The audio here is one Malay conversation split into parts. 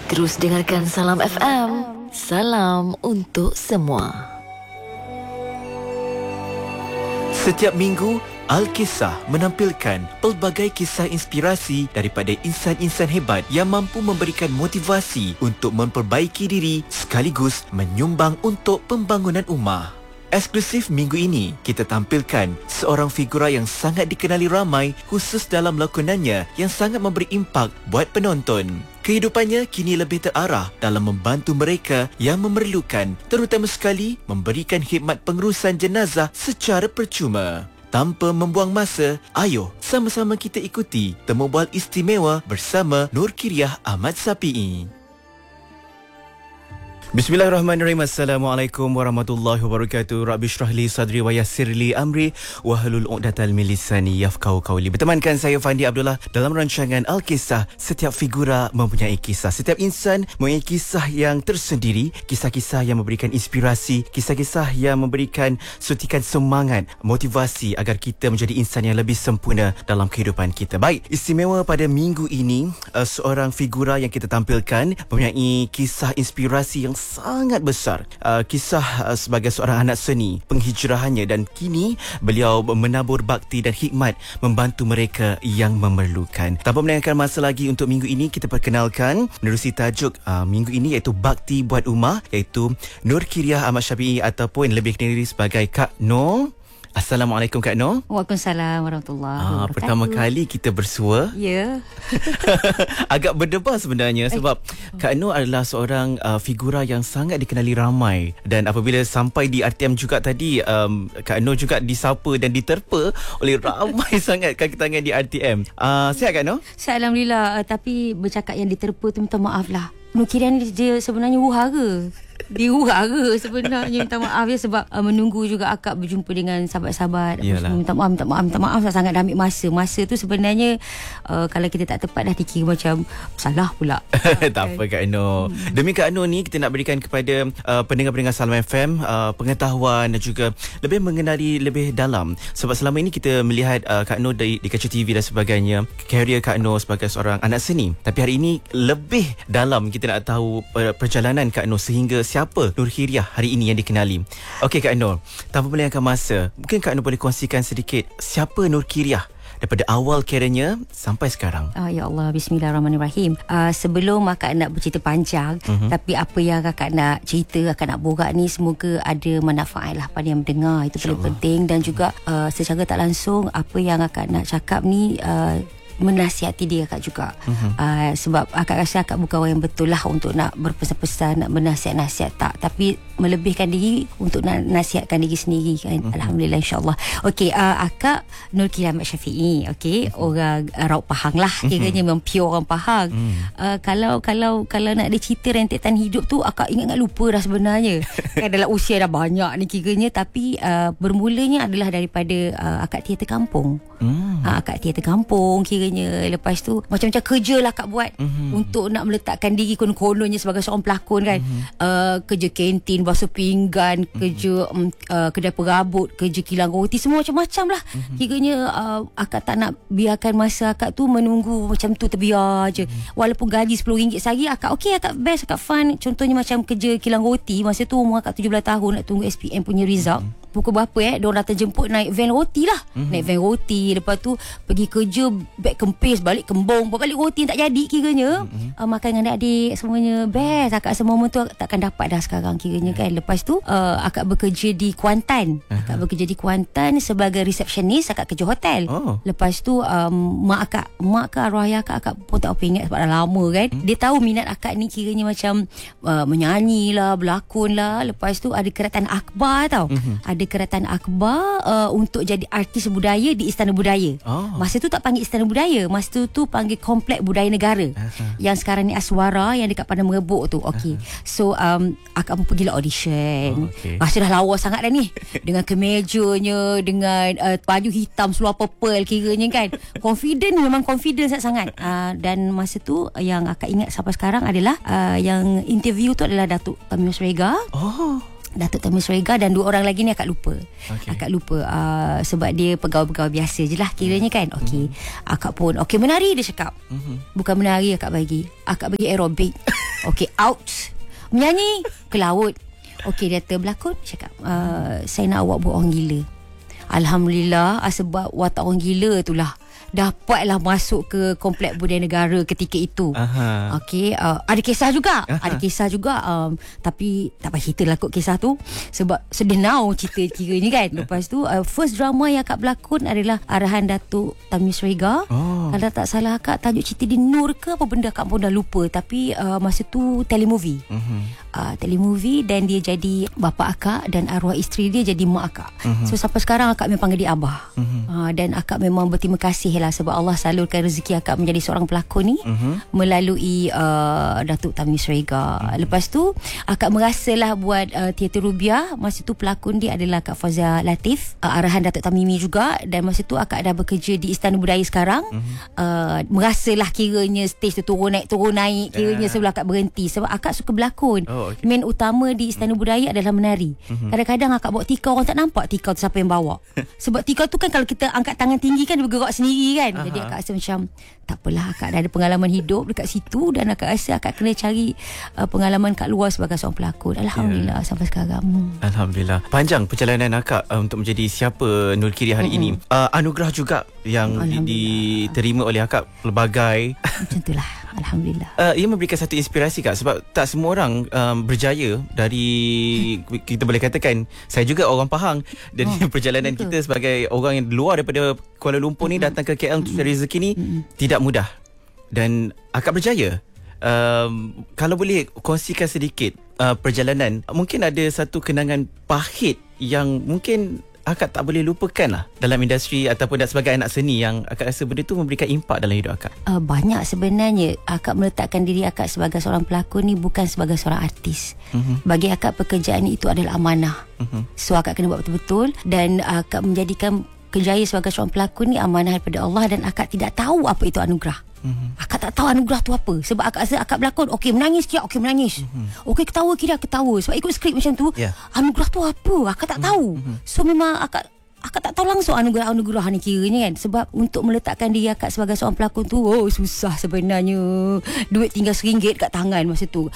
Terus dengarkan Salam FM. Salam untuk semua. Setiap minggu, Al-Kisah menampilkan pelbagai kisah inspirasi daripada insan-insan hebat yang mampu memberikan motivasi untuk memperbaiki diri sekaligus menyumbang untuk pembangunan ummah. Eksklusif minggu ini, kita tampilkan seorang figura yang sangat dikenali ramai khusus dalam lakonannya yang sangat memberi impak buat penonton. Kehidupannya kini lebih terarah dalam membantu mereka yang memerlukan, terutama sekali memberikan khidmat pengurusan jenazah secara percuma. Tanpa membuang masa, ayo sama-sama kita ikuti temu bual istimewa bersama Nur Kiriah Ahmad Sapi'i. Bismillahirrahmanirrahim. Assalamualaikum warahmatullahi wabarakatuh. Rabbi syrah li sadri wa yassir li amri wahlul 'uqdatal min lisani yafqahu qawli. Bertemankan saya Fandi Abdullah dalam rancangan Al-Kisah. Setiap figura mempunyai kisah. Setiap insan mempunyai kisah yang tersendiri, kisah-kisah yang memberikan inspirasi, kisah-kisah yang memberikan suntikan semangat, motivasi agar kita menjadi insan yang lebih sempurna dalam kehidupan kita. Baik, istimewa pada minggu ini, seorang figura yang kita tampilkan mempunyai kisah inspirasi yang sangat besar. Kisah sebagai seorang anak seni, penghijrahannya, dan kini beliau menabur bakti dan hikmat membantu mereka yang memerlukan. Tanpa melengahkan masa lagi, untuk minggu ini kita perkenalkan menerusi tajuk minggu ini, iaitu Bakti Buat Ummah, iaitu Nur Kiriah Ahmad Sapi'i ataupun lebih dikenali sebagai Kak Nur. Assalamualaikum Kak Nur. Waalaikumsalam warahmatullahi wabarakatuh. Pertama kali kita bersua. Ya. Agak berdebar sebenarnya sebab Kak Nur adalah seorang figura yang sangat dikenali ramai, dan apabila sampai di RTM juga tadi, Kak Nur juga disapa dan diterpa oleh ramai sangat kaki tangan di RTM. Sihat Kak Nur? Sihat, alhamdulillah. Tapi bercakap yang diterpa tu, minta maaf lah. Nur Kiriah ni dia sebenarnya wuhara. Dia wuhara sebenarnya. Minta maaf ya, sebab menunggu juga akak berjumpa dengan sahabat-sahabat. Minta maaf sangat dah ambil masa. Masa tu sebenarnya kalau kita tak tepat dah dikira macam salah pula. Tak apa Kak Nur. Demi Kak Nur ni, kita nak berikan kepada pendengar-pendengar Salam FM pengetahuan dan juga lebih mengenali lebih dalam. Sebab selama ini kita melihat Kak Nur di kaca TV dan sebagainya, karier Kak Nur sebagai seorang anak seni. Tapi hari ini lebih dalam kita nak tahu perjalanan Kak Nur sehingga siapa Nur Kiriah hari ini yang dikenali. Okey Kak Nur, tanpa melengahkan masa, mungkin Kak Nur boleh kongsikan sedikit siapa Nur Kiriah daripada awal karirnya sampai sekarang. Ya Allah, bismillahirrahmanirrahim. Sebelum akak nak bercerita panjang, tapi apa yang akak nak cerita, akak nak borak ni, semoga ada manfaat lah pada yang mendengar. Itu paling penting. Dan juga secara tak langsung, apa yang akak nak cakap ni menasihati dia akak juga. Sebab akak rasa akak bukan orang yang betul lah untuk nak berpesan-pesan, nak bernasihat-nasihat, tak. Tapi melebihkan diri untuk nak nasihatkan diri sendiri kan. Alhamdulillah, insyaAllah. Okey, akak Nur Kiriah Ahmad Sapi'i. Okey, orang Raut Pahang lah. Kiranya memang pure orang Pahang. Kalau nak ada cerita rentetan hidup tu, akak ingat lupa dah sebenarnya. Kan dalam usia dah banyak ni kiranya. Tapi bermulanya adalah daripada akak teater kampung. Akak teater kampung kiranya. Lepas tu macam-macam kerja lah akak buat untuk nak meletakkan diri konon-kononnya sebagai seorang pelakon kan. Kerja kantin, basuh pinggan, kerja kedai perabot, kerja kilang roti, semua macam-macam lah. Kiranya akak tak nak biarkan masa akak tu menunggu macam tu terbiar je. Walaupun gaji RM10 sehari, akak okey, akak best, akak fun. Contohnya macam kerja kilang roti, masa tu umur akak 17 tahun, nak tunggu SPM punya result. Pukul berapa diorang datang jemput, naik van roti lah. Naik van roti, lepas tu pergi kerja, beg kempis, balik kembung, buat balik roti tak jadi kiranya. Makan dengan adik-adik semuanya best. Akak rasa momen tu takkan dapat dah sekarang kiranya kan. Lepas tu akak bekerja di Kuantan. Akak bekerja di Kuantan sebagai resepsionis. Akak kerja hotel. Lepas tu mak ke arwah ayah akak pun tak apa ingat sebab dah lama kan. Dia tahu minat akak ni kiranya macam menyanyi lah, berlakon lah. Lepas tu ada keratan akhbar tau. Ada keratan akhbar untuk jadi artis budaya di Istana Budaya. Masa tu tak panggil Istana Budaya, masa tu panggil Komplek Budaya Negara. Yang sekarang ni Aswara, yang dekat Padang Merebok tu. Okey. So akak pun pergilah audition. Masa dah lawa sangat dah ni. Dengan kemejanya, dengan baju hitam seluar purple kiranya kan. Confident, memang confident sangat-sangat. Dan masa tu yang akak ingat sampai sekarang adalah yang interview tu adalah Datuk Tamimus Rega. Datuk Tamimus Rega dan dua orang lagi ni akak lupa. Akak lupa sebab dia pegawai-pegawai biasa je lah kiranya kan. Okey. Akak pun okey menari dia cakap. Bukan menari akak bagi aerobik. Okey, out. Menyanyi ke laut. Okey, dia kata berlakon. Cakap, saya nak awak buat orang gila. Alhamdulillah, sebab watak orang gila itulah dapatlah masuk ke Kompleks Budaya Negara ketika itu. Okey, ada kisah juga. Ada kisah juga, tapi tak payah cerita lah kot kisah tu, sebab sedenau cerita kiranya kan. Lepas tu first drama yang akak berlakon adalah arahan Datuk Tamiz Rega. Kalau tak salah akak, tajuk cerita dia Nur ke apa benda, akak pun dah lupa. Tapi masa tu telemovie. Telemovie, dan dia jadi bapa akak dan arwah isteri dia jadi mak akak. So sampai sekarang akak memang panggil dia abah. Dan akak memang berterima kasih lah sebab Allah salurkan rezeki akak menjadi seorang pelakon ni melalui Datuk Tamiz Rega. Lepas tu akak merasalah buat teater Rubiah. Masa tu pelakon dia adalah Kak Fazia Latif, arahan Datuk Tamimi juga. Dan masa tu akak dah bekerja di Istana Budaya sekarang. Merasalah kiranya stage tu turun naik kiranya sebelum akak berhenti, sebab akak suka berlakon. Main utama di Istana Budaya adalah menari. Kadang-kadang akak bawa tikar, orang tak nampak tikar tu siapa yang bawa. Sebab tikar tu kan kalau kita angkat tangan tinggi kan dia bergerak sendiri kan. Jadi akak rasa macam tak apalah, akak dah ada pengalaman hidup dekat situ, dan akak rasa akak kena cari pengalaman kat luar sebagai seorang pelakon. Alhamdulillah sampai sekarang. Alhamdulillah. Panjang perjalanan akak untuk menjadi siapa Nur Kiri hari ini. Anugerah juga yang diterima oleh akak pelbagai. Macam itulah. Alhamdulillah. Ia memberikan satu inspirasi kak, sebab tak semua orang berjaya dari, kita boleh katakan saya juga orang Pahang, dan perjalanan betul. Kita sebagai orang yang luar daripada Kuala Lumpur ni datang ke KL untuk cari rezeki ni tidak mudah, dan akak berjaya. Kalau boleh kongsikan sedikit perjalanan, mungkin ada satu kenangan pahit yang mungkin akak tak boleh lupakan lah dalam industri ataupun sebagai anak seni, yang akak rasa benda tu memberikan impak dalam hidup akak. Banyak sebenarnya. Akak meletakkan diri akak sebagai seorang pelakon ni bukan sebagai seorang artis. Bagi akak pekerjaan itu adalah amanah. So akak kena buat betul-betul, dan akak menjadikan kerjaya sebagai seorang pelakon ni amanah daripada Allah, dan akak tidak tahu apa itu anugerah. Akak tak tahu anugerah tu apa. Sebab akak rasa akak berlakon, okey menangis kira, okey menangis. Okey ketawa kira ketawa. Sebab ikut skrip macam tu. Anugerah tu apa akak tak tahu. So memang akak tak tahu langsung anugerah ni kiranya kan. Sebab untuk meletakkan diri akak sebagai seorang pelakon tu susah sebenarnya. Duit tinggal RM1 kat tangan masa tu.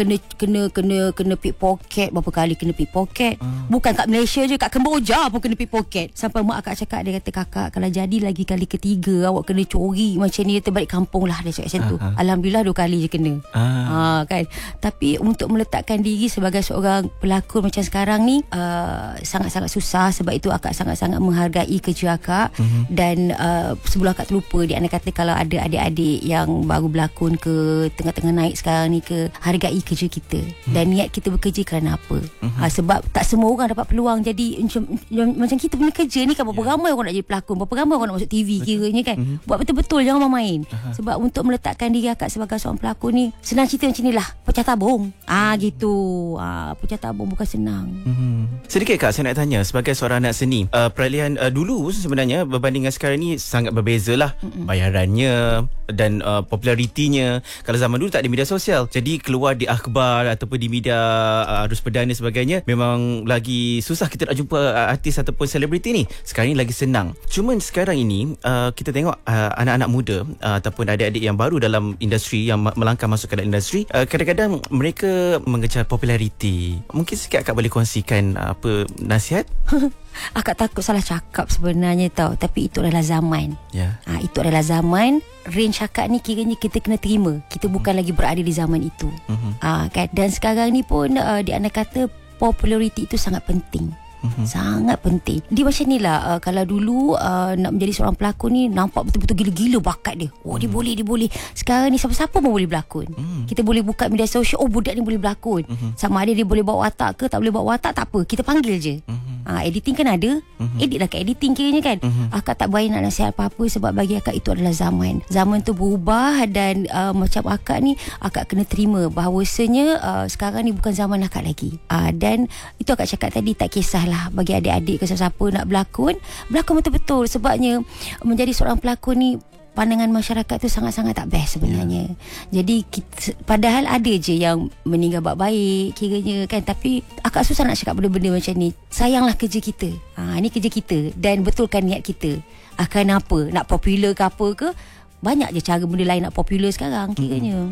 Kena pickpocket. Berapa kali kena pickpocket. Bukan kat Malaysia je, kat Kemboja pun kena pickpocket. Sampai mak akak cakap, dia kata, kakak kalau jadi lagi kali ketiga awak kena curi macam ni, dia terbalik kampung lah, dia cakap macam tu. Alhamdulillah 2 kali je kena. Kan. Tapi untuk meletakkan diri sebagai seorang pelakon macam sekarang ni sangat-sangat susah. Sebab itu akak sangat menghargai kerja akak. Dan sebelum akak terlupa, dia anak kata kalau ada adik-adik yang baru berlakon ke tengah-tengah naik sekarang ni ke, hargai kerja kita dan niat kita bekerja kerana apa. Sebab tak semua orang dapat peluang jadi macam kita punya kerja ni kan. Berapa ramai orang nak jadi pelakon, berapa ramai orang nak masuk TV kiranya kan. Buat betul-betul, jangan main-main. Sebab untuk meletakkan diri akak sebagai seorang pelakon ni, senang cerita macam ni lah, pecah tabung gitu. Pecah tabung bukan senang. Sedikit kak, saya nak tanya, sebagai seorang anak seni, peralihan dulu sebenarnya berbanding dengan sekarang ni sangat berbeza lah. Bayarannya dan popularitinya. Kalau zaman dulu tak ada media sosial, jadi keluar di akhbar ataupun di media arus perdana sebagainya, memang lagi susah kita nak jumpa artis ataupun selebriti ni. Sekarang ni lagi senang. Cuma sekarang ini kita tengok anak-anak muda ataupun adik-adik yang baru dalam industri, yang melangkah masuk ke dalam industri, kadang-kadang mereka mengejar populariti. Mungkin sikit akak boleh kongsikan apa nasihat? Akak takut salah cakap sebenarnya tau, tapi itu adalah zaman. Itu adalah zaman. Range akak ni kiranya kita kena terima, kita bukan lagi berada di zaman itu. Kan? Dan sekarang ni pun dia anak kata populariti itu sangat penting. Sangat penting. Dia macam ni lah, kalau dulu nak menjadi seorang pelakon ni nampak betul-betul gila-gila bakat dia. Dia boleh. Sekarang ni siapa-siapa pun boleh berlakon. Kita boleh buka media sosial, budak ni boleh berlakon. Sama ada dia boleh bawa watak ke tak boleh bawa watak, tak apa, kita panggil je. Editing kan ada. Edit lah kat editing kiranya kan. Akak tak berani nak nasihat apa-apa, sebab bagi akak itu adalah zaman. Zaman tu berubah, dan macam akak ni, akak kena terima bahawasanya sekarang ni bukan zaman akak lagi. Dan itu akak cakap tadi, tak kisahlah bagi adik-adik ke siapa nak berlakon betul-betul. Sebabnya menjadi seorang pelakon ni, pandangan masyarakat tu sangat-sangat tak best sebenarnya. Jadi padahal ada je yang meninggal baik-baik kiranya kan. Tapi akak susah nak cakap benda-benda macam ni. Sayanglah kerja kita. Ni kerja kita, dan betulkan niat kita. Akan apa, nak popular ke apa ke, banyak je cara benda lain nak popular sekarang kiranya.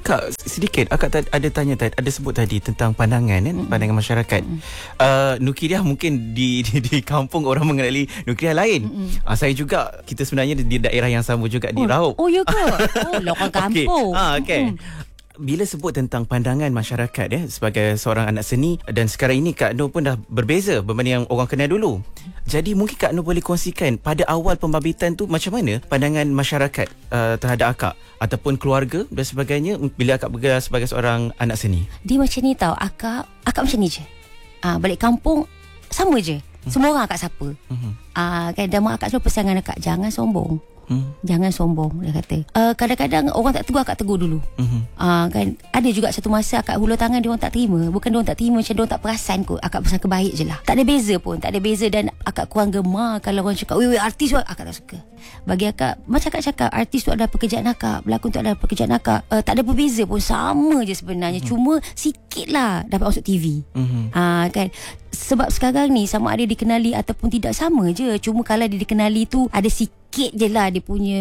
Kak, sedikit akak ada tanya tadi, ada sebut tadi tentang pandangan kan, pandangan masyarakat. Nukiliah mungkin di kampung orang mengenali nukiliah lain. Saya juga, kita sebenarnya di daerah yang sama juga di Raub. Oh ya ke? Oh, lokal kampung. Okay. Bila sebut tentang pandangan masyarakat sebagai seorang anak seni, dan sekarang ini Kak Nur pun dah berbeza berbanding yang orang kenal dulu. Jadi mungkin Kak Nur boleh kongsikan pada awal pembabitan tu macam mana pandangan masyarakat terhadap akak ataupun keluarga dan sebagainya bila akak bergerak sebagai seorang anak seni. Dia macam ni tau, akak macam ni je. Balik kampung sama je. Semua orang akak sapa. Kan, dan mak akak selalu pesan dengan akak, jangan sombong. Jangan sombong, dia kata. Kadang-kadang orang tak tegur, akak tegur dulu. Kan, ada juga satu masa akak hulur tangan, dia orang tak terima. Bukan dia orang tak terima, macam dia orang tak perasan kot. Akak pesan kebaik je lah. Tak ada beza pun, tak ada beza. Dan akak kurang gemar kalau orang cakap, weh artis tu, akak tak suka. Bagi akak, macam akak cakap, artis tu adalah pekerjaan akak, pelakon tu adalah pekerjaan akak. Tak ada berbeza pun, sama je sebenarnya. Cuma sikit lah dapat masuk TV. Kan, sebab sekarang ni sama ada dikenali ataupun tidak, sama je. Cuma kalau dia dikenali tu ada sikit je lah dia punya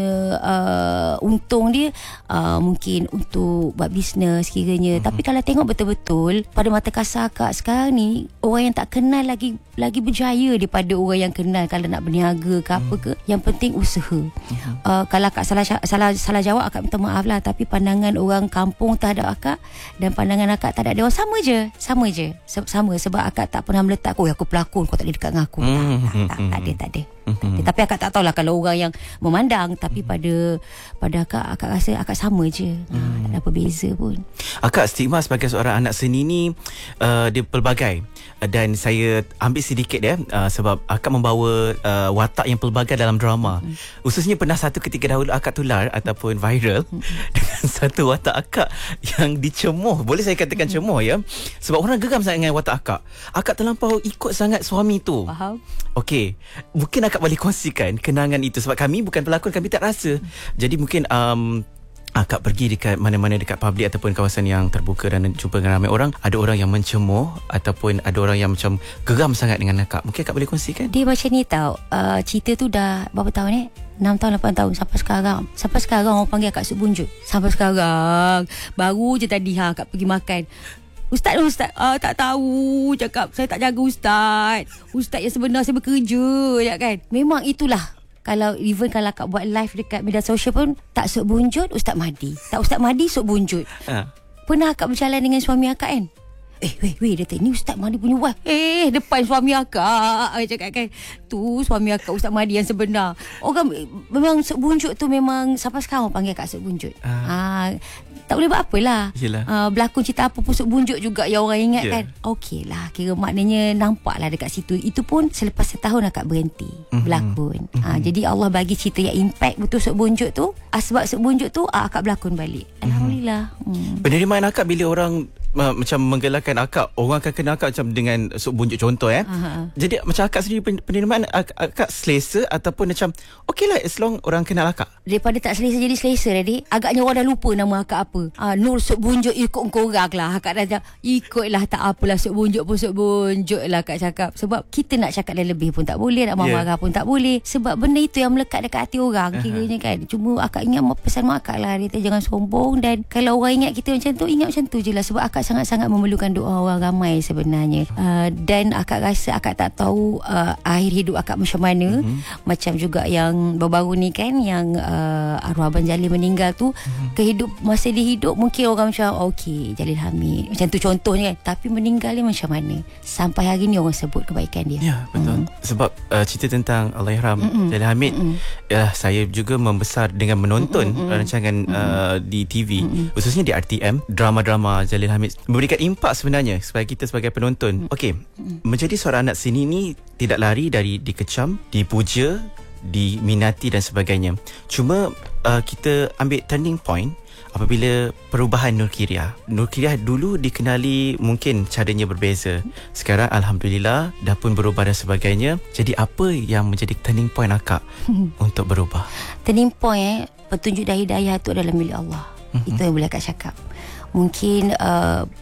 untung dia, mungkin untuk buat bisnes kiranya. Tapi kalau tengok betul-betul pada mata kasar akak sekarang ni, orang yang tak kenal lagi berjaya daripada orang yang kenal. Kalau nak berniaga ke apa ke, yang penting usaha. Kalau akak salah jawab, akak minta maaf lah. Tapi pandangan orang kampung terhadap akak dan pandangan akak terhadap dia orang sama je. Sama sebab akak tak pernah meletak, aku pelakon, kau tak boleh dekat dengan aku. Tak ada. Tapi akak tak tahulah kalau orang yang memandang. Tapi pada akak rasa akak sama je. Tak ada apa beza pun. Akak, stigma sebagai seorang anak seni ni dia pelbagai. Dan saya ambil sedikit sebab akak membawa watak yang pelbagai dalam drama. Khususnya pernah satu ketika dahulu akak tular ataupun viral dengan satu watak akak yang dicemuh. Boleh saya katakan cemuh ya. Sebab orang geram sangat dengan watak akak. Akak terlampau ikut sangat suami tu. Faham? Okey, mungkin akak boleh kongsikan kenangan itu. Sebab kami bukan pelakon, kami tak rasa. Jadi mungkin akak pergi dekat mana-mana dekat public ataupun kawasan yang terbuka dan jumpa dengan ramai orang, ada orang yang mencemuh ataupun ada orang yang macam geram sangat dengan akak. Mungkin akak boleh kongsikan? Dia macam ni tau, cerita tu dah berapa tahun 6 tahun, 8 tahun Sampai sekarang orang panggil akak Suk Bunjut. Sampai sekarang. Baru je tadi akak pergi makan, Ustaz, tak tahu. Cakap, saya tak jaga Ustaz yang sebenar saya bekerja ya kan. Memang itulah. Kalau akak buat live dekat media sosial pun, tak Suk Bunjut, Ustaz Mahdi. Tak Ustaz Mahdi, Suk Bunjut. Pernah akak berjalan dengan suami akak kan, weh, dia kata, ni Ustaz Mahdi punya wife. Depan suami akak, cakap kan, tu suami akak Ustaz Mahdi yang sebenar. Orang memang Suk Bunjut tu memang sampai sekarang orang panggil akak Suk Bunjut. Tak boleh buat apalah. Berlakon cerita apa pun Suk Bunjut juga yang orang ingat kan. Okey lah, kira maknanya nampak lah dekat situ. Itu pun selepas setahun akak berhenti berlakon. Jadi Allah bagi cerita yang impact betul Suk Bunjut tu. Sebab Suk Bunjut tu akak berlakon balik. Alhamdulillah. Penerimaan akak bila orang macam menggelarkan akak, orang akan kenal akak macam dengan Suk Bunjut contoh Jadi macam akak sendiri, penerimaan akak selesa ataupun macam okey lah as long orang kenal akak? Daripada tak selesa jadi selesa tadi, agaknya orang dah lupa nama akak apa. Nur Suk Bunjut ikut korang lah. Akak dah ikutlah, tak apalah, Suk Bunjut pun Suk Bunjut lah akak cakap. Sebab kita nak cakap lebih pun tak boleh, nak marah pun tak boleh. Sebab benda itu yang melekat dekat hati orang kiranya kan. Cuma akak ingat pesan mak akak lah, dia kata jangan sombong. Dan kalau orang ingat kita macam tu, ingat macam tu je lah. Sebab akak sangat-sangat memerlukan doa orang ramai sebenarnya. Dan akak rasa akak tak tahu akhir hidup akak macam mana. Macam juga yang baru-baru ni kan, yang arwah Abang Jalil meninggal tu, kehidup masa dia hidup mungkin orang macam okey, Jalil Hamid macam tu contohnya kan. Tapi meninggal dia macam mana, sampai hari ni orang sebut kebaikan dia. Ya, betul. Sebab cerita tentang Allahyarham Jalil Hamid, saya juga membesar dengan menonton rancangan di TV, khususnya di RTM. Drama-drama Jalil Hamid memberikan impak sebenarnya supaya kita sebagai penonton. Okey, menjadi seorang anak seni ni tidak lari dari dikecam, dipuja, diminati dan sebagainya. Cuma kita ambil turning point apabila perubahan Nurkiriah. Nurkiriah dulu dikenali mungkin caranya berbeza. Sekarang Alhamdulillah dah pun berubah dan sebagainya. Jadi apa yang menjadi turning point akak untuk berubah? Turning point petunjuk dan hidayah itu adalah milik Allah. Itu yang boleh akak cakap. Mungkin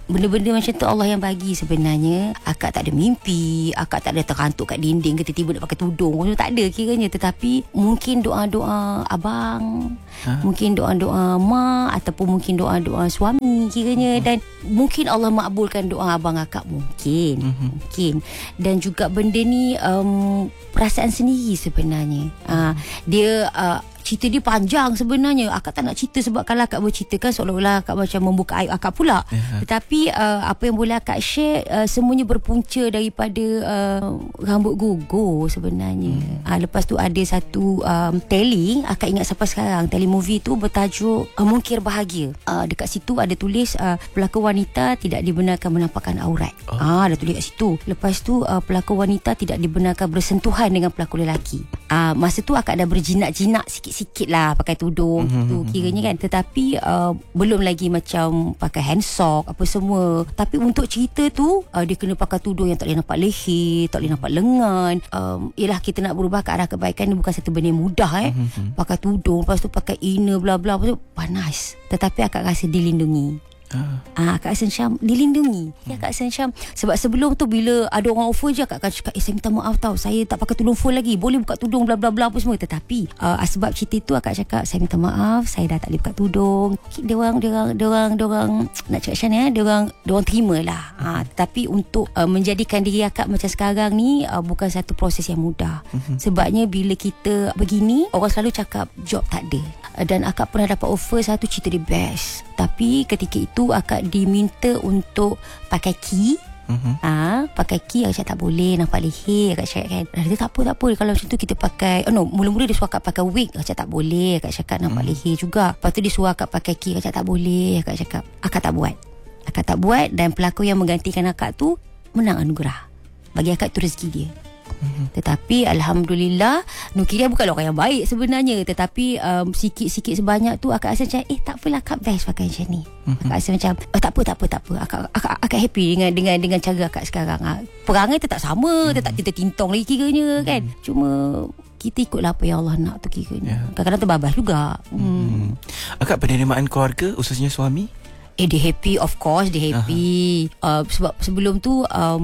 benda-benda macam tu Allah yang bagi sebenarnya. Akak tak ada mimpi, akak tak ada terkantuk kat dinding ke tiba-tiba nak pakai tudung, tak ada kiranya. Tetapi mungkin doa-doa abang, mungkin doa-doa mak, ataupun mungkin doa-doa suami kiranya. Dan mungkin Allah makbulkan doa abang akak, mungkin. Dan juga benda ni perasaan sendiri sebenarnya. Dia cerita dia panjang sebenarnya. Akak tak nak cerita sebab kalau akak berceritakan seolah-olah akak macam membuka aib akak pula. Tetapi apa yang boleh akak share semuanya berpunca daripada rambut gugur sebenarnya. Lepas tu ada satu tele, akak ingat sampai sekarang, telemovie tu bertajuk Mungkir Bahagia. Dekat situ ada tulis pelakon wanita tidak dibenarkan menampakkan aurat. Dah tulis kat situ. Lepas tu pelakon wanita tidak dibenarkan bersentuhan dengan pelakon lelaki. Masa tu akak dah berjinak-jinak sikit lah pakai tudung tu kiranya kan. Tetapi belum lagi macam pakai handsock apa semua. Tapi untuk cerita tu dia kena pakai tudung yang tak boleh nampak leher, tak boleh nampak lengan. Yelah, kita nak berubah ke arah kebaikan ni bukan satu benda yang mudah. Pakai tudung, lepas tu pakai inner bla bla, lepas tu panas. Tetapi akak rasa dilindungi. Akak rasa macam dilindungi. Akak rasa macam, sebab sebelum tu bila ada orang offer je, akak akan cakap saya minta maaf tau, saya tak pakai tudung full lagi, boleh buka tudung bla bla bla apa semua. Tetapi sebab cerita tu akak cakap saya minta maaf, saya dah tak boleh buka tudung. Diorang nak cakap macam ni, diorang terima lah. Tapi untuk menjadikan diri akak macam sekarang ni bukan satu proses yang mudah. Sebabnya bila kita begini, orang selalu cakap job tak ada. Dan akak pernah dapat offer satu, cerita dia best. Tapi ketika itu akak diminta untuk pakai key. Pakai key, akak cakap tak boleh nampak leher. Akak cakap kan, dia tak apa. Kalau macam tu kita pakai mula-mula dia suruh akak pakai wig. Akak cakap tak boleh. Akak cakap nampak leher juga. Lepas tu dia suruh akak pakai key. Akak cakap tak boleh. Akak cakap akak tak buat. Dan pelakon yang menggantikan akak tu menang anugerah. Bagi akak tu rezeki dia. Tetapi Alhamdulillah, Nukirah bukanlah orang yang baik sebenarnya. Tetapi sikit-sikit sebanyak tu akak rasa macam tak apalah, akak best pakai macam ni. Akak rasa macam tak apa. Akak happy dengan cara akak sekarang. Perangai tetap sama, tetap kita tintong lagi kiranya kan. Cuma kita ikutlah apa yang Allah nak tu kiranya. Kadang-kadang terbabas juga. Akak penerimaan keluarga, khususnya suami? Dia happy, of course dia happy. Sebab sebelum tu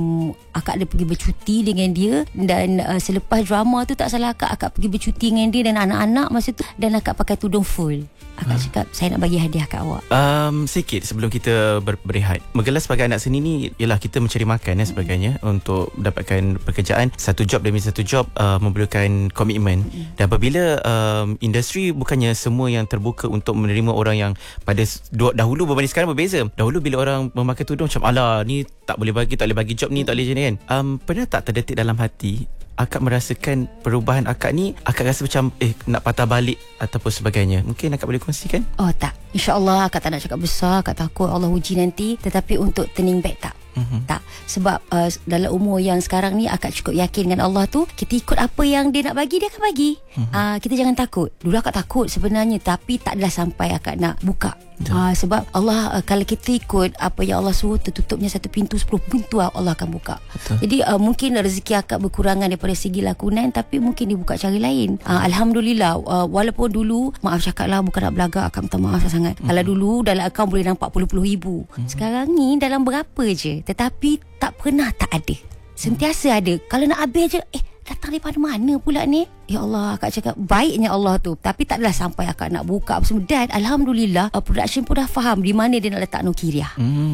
akak ada pergi bercuti dengan dia. Dan selepas drama tu tak salah akak pergi bercuti dengan dia dan anak-anak masa tu. Dan akak pakai tudung full. Akak cakap saya nak bagi hadiah kat awak. Sikit sebelum kita berehat, menggelar sebagai anak seni ni ialah kita mencari makan dan sebagainya. Untuk dapatkan pekerjaan, satu job demi satu job memerlukan komitmen. Dan apabila industri bukannya semua yang terbuka untuk menerima orang yang pada dahulu berbanding sekarang berbeza. Dahulu bila orang memakai tudung macam alah ni tak boleh bagi job ni, tak boleh macam ni kan. Pernah tak terdetik dalam hati akak merasakan perubahan akak ni, akak rasa macam nak patah balik ataupun sebagainya? Mungkin akak boleh kongsikan? Tak, InsyaAllah akak tak nak cakap besar. Akak takut Allah uji nanti. Tetapi untuk turning back tak. Tak. Sebab dalam umur yang sekarang ni akak cukup yakin dengan Allah tu. Kita ikut apa yang dia nak bagi, dia akan bagi. Kita jangan takut. Dulu akak takut sebenarnya, tapi tak adalah sampai akak nak buka. Sebab Allah, kalau kita ikut apa yang Allah suruh, tertutupnya satu pintu, 10 pintu Allah akan buka. Betul. Jadi mungkin rezeki akak berkurangan daripada segi lakonan, tapi mungkin dibuka cara lain. Alhamdulillah. Walaupun dulu, maaf cakap lah, bukan nak belagak, akak minta maaf sangat. Kalau dulu dalam akaun boleh nampak puluh-puluh ribu. Sekarang ni dalam berapa je. Tetapi tak pernah tak ada. Sentiasa ada. Kalau nak habis je, datang daripada mana pula ni? Ya Allah, akak cakap baiknya Allah tu. Tapi tak adalah sampai akak nak buka apa semua. Dan Alhamdulillah production pun dah faham di mana dia nak letak Nukirah.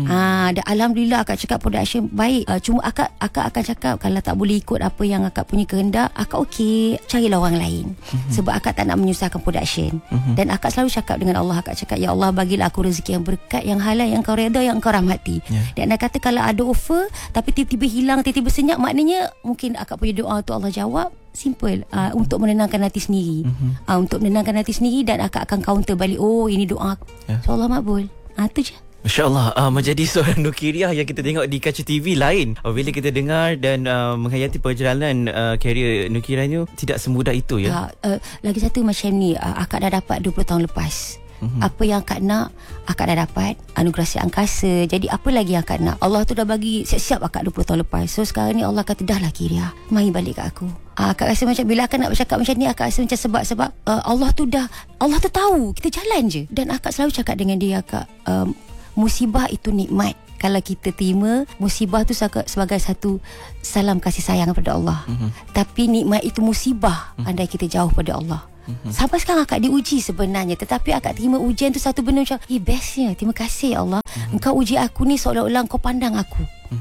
Dan Alhamdulillah akak cakap production baik. Cuma akak akan cakap kalau tak boleh ikut apa yang akak punya kehendak, akak okey, carilah orang lain. Sebab akak tak nak menyusahkan production. Dan akak selalu cakap dengan Allah, akak cakap ya Allah, bagilah aku rezeki yang berkat, yang halal, yang kau redha, yang kau rahmati. Dan akak kata kalau ada offer tapi tiba-tiba hilang, tiba-tiba senyap, maknanya mungkin akak punya doa tu Allah jawab. Simple. Untuk menenangkan hati sendiri. Untuk menenangkan hati sendiri. Dan akak akan counter balik, oh ini doa so Allah makbul. Itu je. Masya Allah, menjadi seorang Nukirah yang kita tengok di kaca TV lain. Bila kita dengar dan menghayati perjalanan karier Nukirah ni, tidak semudah itu ya. Lagi satu macam ni, akak dah dapat 20 tahun lepas. Apa yang akak nak, akak dah dapat. Anugerah si angkasa. Jadi apa lagi yang akak nak? Allah tu dah bagi siap-siap akak 20 tahun lepas. So sekarang ni Allah kata, dah lah Kirah, mari balik kat aku. Akak rasa macam bila akak nak bercakap macam ni, akak rasa macam sebab Allah tu tahu kita jalan je. Dan akak selalu cakap dengan dia, akak musibah itu nikmat. Kalau kita terima musibah tu sebagai satu salam kasih sayang kepada Allah. Tapi nikmat itu musibah andai kita jauh pada Allah. Sampai sekarang akak diuji sebenarnya, tetapi akak terima ujian tu satu benda macam bestnya, terima kasih Allah. Engkau uji aku ni seolah-olah engkau pandang aku.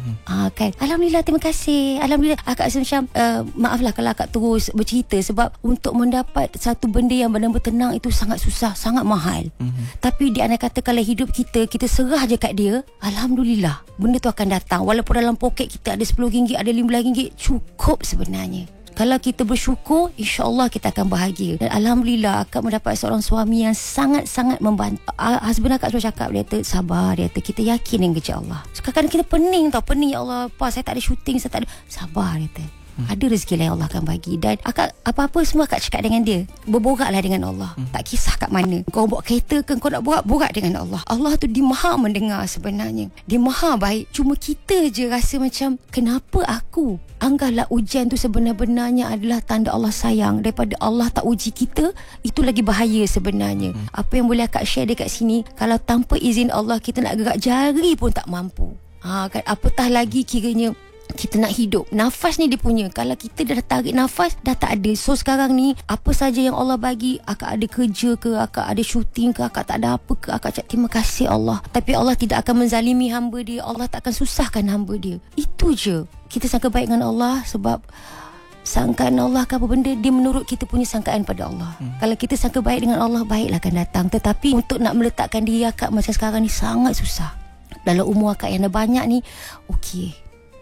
Kan, Alhamdulillah, terima kasih. Alhamdulillah. Akak rasa macam maaflah kalau akak terus bercerita, sebab untuk mendapat satu benda yang benar-benar tenang itu sangat susah, sangat mahal. Tapi di antara kata kalau hidup kita serah je kat dia, Alhamdulillah benda tu akan datang. Walaupun dalam poket kita ada RM10, ada RM15, cukup sebenarnya. Kalau kita bersyukur, insya-Allah kita akan bahagia. Dan Alhamdulillah akak mendapat seorang suami yang sangat-sangat membantu. Husband akak selalu cakap, dia kata sabar, dia kata kita yakin dengan kerja Allah. Sekarang kita pening ya Allah, saya tak ada syuting, saya tak ada. Sabar, dia kata. Ada rezeki lain Allah akan bagi. Dan akak apa-apa semua akak cakap dengan dia, berboraklah dengan Allah. Tak kisah kat mana, kau bawa kereta ke, kau nak borak dengan Allah. Allah tu dia maha mendengar sebenarnya, dia maha baik. Cuma kita je rasa macam, kenapa aku? Anggaplah ujian tu sebenar-benarnya adalah tanda Allah sayang. Daripada Allah tak uji kita, itu lagi bahaya sebenarnya. Apa yang boleh akak share dekat sini, kalau tanpa izin Allah kita nak gerak jari pun tak mampu. Kan, apatah lagi kiranya kita nak hidup. Nafas ni dia punya. Kalau kita dah tarik nafas, dah tak ada. So sekarang ni, apa saja yang Allah bagi, akak ada kerja ke, akak ada syuting ke, akak tak ada apa ke, akak cakap terima kasih Allah. Tapi Allah tidak akan menzalimi hamba dia. Allah tak akan susahkan hamba dia. Itu je. Kita sangka baik dengan Allah, sebab sangkaan Allah ke apa benda, dia menurut kita punya sangkaan pada Allah. Kalau kita sangka baik dengan Allah, baiklah akan datang. Tetapi untuk nak meletakkan diri akak macam sekarang ni sangat susah. Dalam umur akak yang dah banyak ni, okey,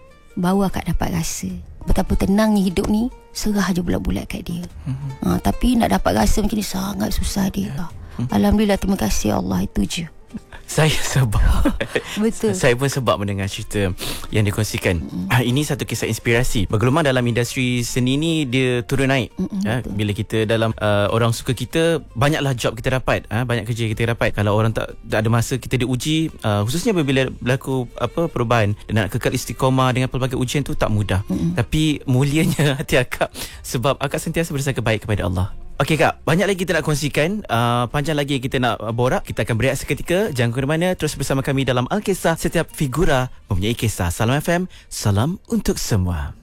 baru akak dapat rasa betapa tenangnya hidup ni. Serah je bulat-bulat kat dia. Tapi nak dapat rasa macam ni sangat susah dia. Alhamdulillah, terima kasih Allah. Itu je. Saya sebab Betul. Saya pun sebab mendengar cerita yang dikongsikan. Ini satu kisah inspirasi. Bergelumang dalam industri seni ni, dia turun naik. Bila kita dalam orang suka kita, banyaklah job kita dapat, banyak kerja kita dapat. Kalau orang tak ada masa, kita diuji, khususnya bila berlaku perubahan dan nak kekal istiqamah dengan pelbagai ujian tu tak mudah. Tapi mulianya hati akak, sebab akak sentiasa bersangka baik kepada Allah. Okey Kak, banyak lagi kita nak kongsikan, panjang lagi kita nak borak. Kita akan berehat seketika. Jangan ke mana-mana, terus bersama kami dalam Alkisah. Setiap figura mempunyai kisah. Salam FM, salam untuk semua.